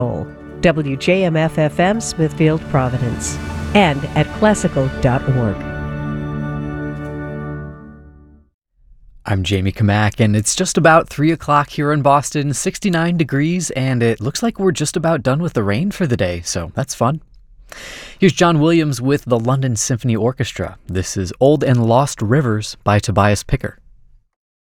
WJMF-FM Smithfield, Providence, and at classical.org. I'm Jamie Kamak, and it's just about 3 o'clock here in Boston, 69 degrees, and it looks like we're just about done with the rain for the day, so that's fun. Here's John Williams with the London Symphony Orchestra. This is Old and Lost Rivers by Tobias Picker.